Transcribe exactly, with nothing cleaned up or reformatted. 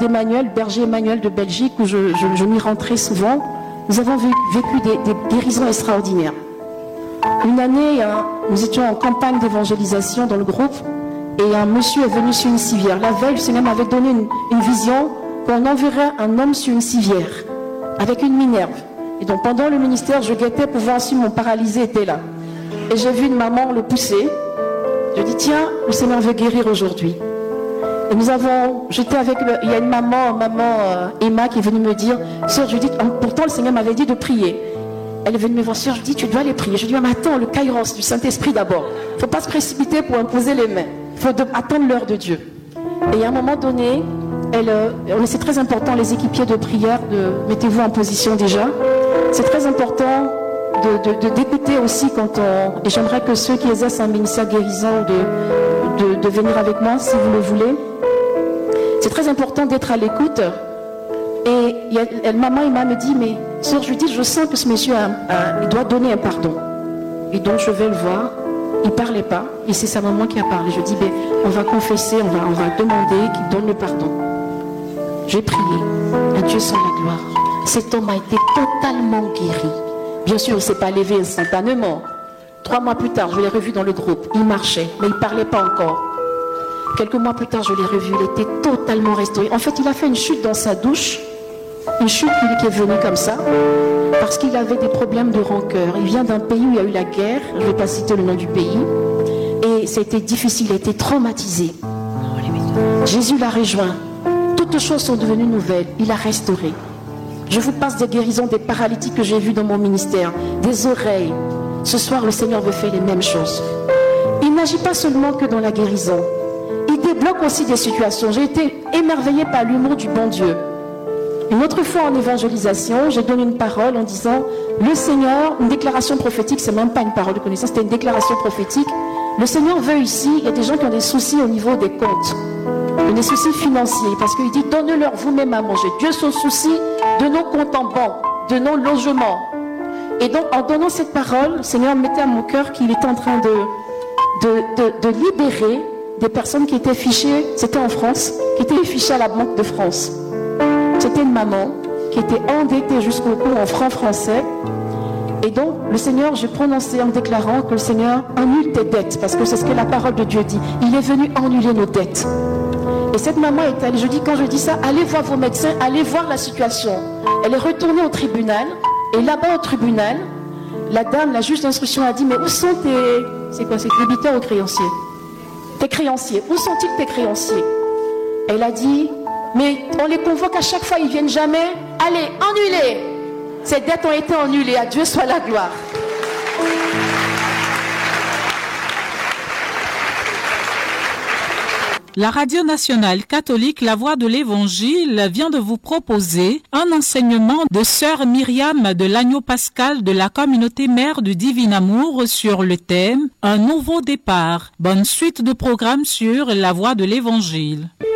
d'Emmanuel, berger Emmanuel de Belgique, où je, je, je m'y rends très souvent, nous avons vécu des, des guérisons extraordinaires. Une année, hein, nous étions en campagne d'évangélisation dans le groupe, et un monsieur est venu sur une civière. La veille, le Seigneur m'avait donné une, une vision qu'on enverrait un homme sur une civière, avec une minerve. Et donc pendant le ministère, je guettais pour voir si mon paralysé était là. Et j'ai vu une maman le pousser. Je dis, tiens, le Seigneur veut guérir aujourd'hui. Et nous avons, j'étais avec, le, il y a une maman, maman euh, Emma qui est venue me dire, sœur Judith, pourtant le Seigneur m'avait dit de prier. Elle est venue me voir, sœur Judith, tu dois aller prier. Je dis, mais attends, le kairos du Saint-Esprit d'abord. Il ne faut pas se précipiter pour imposer les mains. Il faut de, attendre l'heure de Dieu. Et à un moment donné, elle, euh, c'est très important, les équipiers de prière, de, mettez-vous en position déjà. C'est très important de, de, de, d'écouter aussi quand on... Et j'aimerais que ceux qui exercent un ministère guérison de, de, de venir avec moi, si vous le voulez. C'est très important d'être à l'écoute. Et il y a, elle, maman Emma me dit, mais sœur Judith, je sens que ce monsieur a, a, il doit donner un pardon. Et donc je vais le voir. Il ne parlait pas. Et c'est sa maman qui a parlé. Je dis, ben, on va confesser, on va, on va demander qu'il donne le pardon. J'ai prié. À Dieu soit la gloire. Cet homme a été totalement guéri. Bien sûr, il ne s'est pas levé instantanément. Trois mois plus tard, je l'ai revu dans le groupe. Il marchait, mais il ne parlait pas encore. Quelques mois plus tard, je l'ai revu. Il était totalement restauré. En fait, il a fait une chute dans sa douche. Une chute qui est venue comme ça. Parce qu'il avait des problèmes de rancœur. Il vient d'un pays où il y a eu la guerre. Je ne vais pas citer le nom du pays. Et ça a été difficile. Il a été traumatisé. Jésus l'a rejoint. Toutes choses sont devenues nouvelles. Il a restauré. Je vous passe des guérisons des paralytiques que j'ai vus dans mon ministère. Des oreilles. Ce soir, le Seigneur veut faire les mêmes choses. Il n'agit pas seulement que dans la guérison. Il débloque aussi des situations. J'ai été émerveillée par l'humour du bon Dieu. Une autre fois en évangélisation, j'ai donné une parole en disant le Seigneur, une déclaration prophétique, c'est même pas une parole de connaissance, c'était une déclaration prophétique. Le Seigneur veut ici, il y a des gens qui ont des soucis au niveau des comptes, des soucis financiers, parce qu'il dit donne-leur vous-même à manger. Dieu se soucie de nos comptes en banque, de nos logements. Et donc en donnant cette parole, le Seigneur mettait à mon cœur qu'il était en train de, de, de, de libérer des personnes qui étaient fichées, c'était en France, qui étaient fichées à la Banque de France. C'était une maman qui était endettée jusqu'au cou en francs français. Et donc, le Seigneur, j'ai prononcé en déclarant que le Seigneur annule tes dettes, parce que c'est ce que la parole de Dieu dit. Il est venu annuler nos dettes. Et cette maman est allée, je dis, quand je dis ça, allez voir vos médecins, allez voir la situation. Elle est retournée au tribunal, et là-bas au tribunal, la dame, la juge d'instruction a dit, mais où sont tes, c'est quoi, c'est débiteurs ou créanciers? Tes créanciers, où sont-ils tes créanciers? Elle a dit, mais on les convoque à chaque fois, ils ne viennent jamais. Allez, annulez. Ces dettes ont été annulées. À Dieu soit la gloire. La Radio Nationale Catholique La Voix de l'Évangile vient de vous proposer un enseignement de sœur Myriam de l'Agneau Pascal de la communauté mère du Divin Amour sur le thème « Un nouveau départ ». Bonne suite de programmes sur La Voix de l'Évangile.